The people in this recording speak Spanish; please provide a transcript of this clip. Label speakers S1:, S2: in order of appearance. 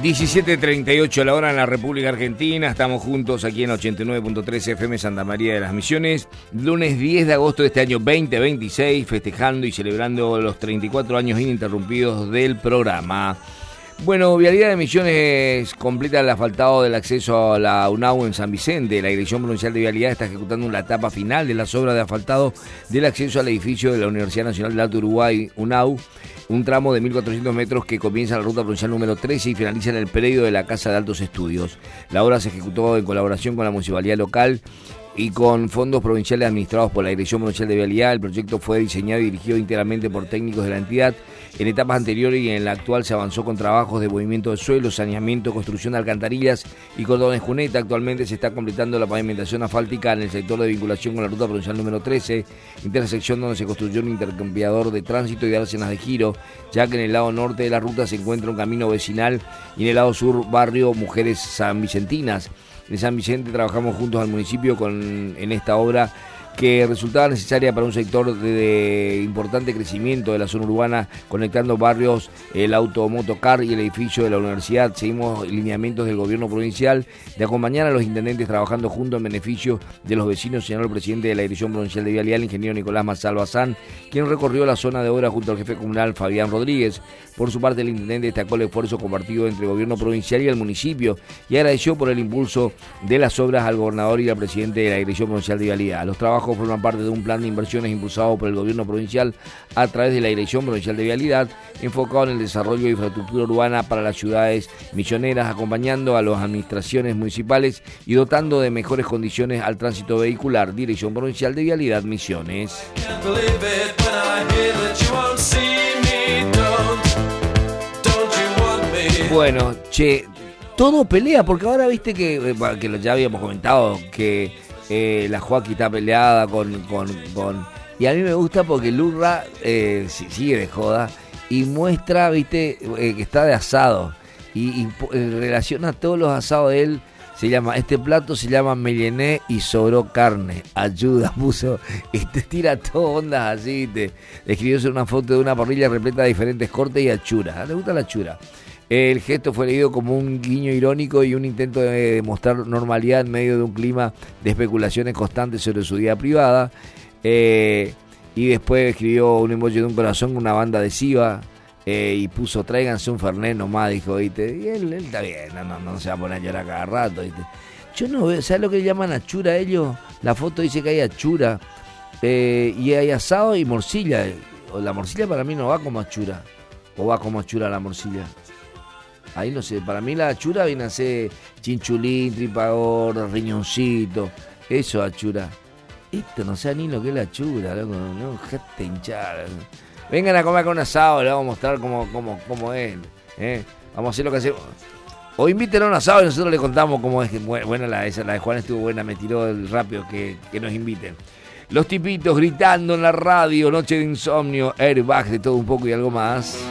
S1: 17:38 la hora en la República Argentina. Estamos juntos aquí en 89.3 FM Santa María de las Misiones. Lunes 10 de agosto de este año 2026, festejando y celebrando los 34 años ininterrumpidos del programa. Bueno, Vialidad de Misiones completa el asfaltado del acceso a la UNAU en San Vicente. La Dirección Provincial de Vialidad está ejecutando la etapa final de las obras de asfaltado del acceso al edificio de la Universidad Nacional del Alto Uruguay, UNAU, un tramo de 1.400 metros que comienza en la ruta provincial número 13 y finaliza en el predio de la Casa de Altos Estudios. La obra se ejecutó en colaboración con la municipalidad local y con fondos provinciales administrados por la Dirección Provincial de Vialidad. El proyecto fue diseñado y dirigido íntegramente por técnicos de la entidad. En etapas anteriores y en la actual se avanzó con trabajos de movimiento de suelo, saneamiento, construcción de alcantarillas y cordones cuneta. Actualmente se está completando la pavimentación asfáltica en el sector de vinculación con la ruta provincial número 13, intersección donde se construyó un intercambiador de tránsito y dársenas de giro, ya que en el lado norte de la ruta se encuentra un camino vecinal y en el lado sur barrio Mujeres Sanvicentinas. En San Vicente trabajamos juntos al municipio en esta obra que resultaba necesaria para un sector de importante crecimiento de la zona urbana, conectando barrios, el automotocar y el edificio de la universidad. Seguimos lineamientos del gobierno provincial de acompañar a los intendentes trabajando juntos en beneficio de los vecinos, señaló el presidente de la Dirección Provincial de Vialidad, el ingeniero Nicolás Mazalbazán, quien recorrió la zona de obra junto al jefe comunal Fabián Rodríguez. Por su parte, el intendente destacó el esfuerzo compartido entre el gobierno provincial y el municipio y agradeció por el impulso de las obras al gobernador y al presidente de la Dirección Provincial de Vialidad. Los trabajos forman parte de un plan de inversiones impulsado por el gobierno provincial a través de la Dirección Provincial de Vialidad, enfocado en el desarrollo de infraestructura urbana para las ciudades misioneras, acompañando a las administraciones municipales y dotando de mejores condiciones al tránsito vehicular. Dirección Provincial de Vialidad, Misiones. Bueno, che, todo pelea, porque ahora viste que ya habíamos comentado que la Joaquín está peleada con y a mí me gusta porque Lurra sigue de joda y muestra, viste, que está de asado y relaciona todos los asados de él. Este plato se llama Melené y sobró carne. Ayuda, puso. Y te tira todo ondas así. Te escribió una foto de una parrilla repleta de diferentes cortes y achura. ¿Le gusta la achura? El gesto fue leído como un guiño irónico y un intento de demostrar normalidad en medio de un clima de especulaciones constantes sobre su vida privada. Y después escribió un emoji de un corazón con una banda adhesiva. Y puso, tráiganse un Fernet nomás, dijo, ¿viste? Y él está bien, no se va a poner a llorar cada rato, ¿viste? Yo no veo, ¿sabes lo que llaman achura ellos? La foto dice que hay achura, y hay asado y morcilla. La morcilla para mí no va como achura, o va como achura la morcilla. Ahí no sé, para mí la achura viene a ser chinchulín, tripa gorda, riñoncito, eso achura. Esto no sé ni lo que es la achura, loco, no, gente hinchada. Vengan a comer con un asado, le vamos a mostrar cómo es. Vamos a hacer lo que hacemos. O inviten a un asado y nosotros le contamos cómo es. Bueno, la de Juan estuvo buena, me tiró el rápido que nos inviten. Los tipitos gritando en la radio, noche de insomnio, airbag, de todo un poco y algo más.